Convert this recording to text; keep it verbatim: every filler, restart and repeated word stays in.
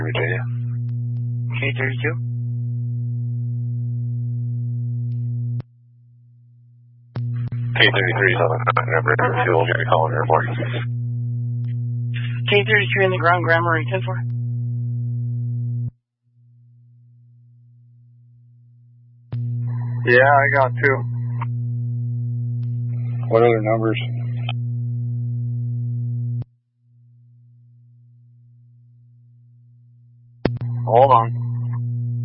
Virginia. K thirty-two. K thirty-three is on the number of fuel. You're calling airport. K thirty-three in the ground, Grand Marie ten four. Yeah, I got two. What other numbers? Hold on.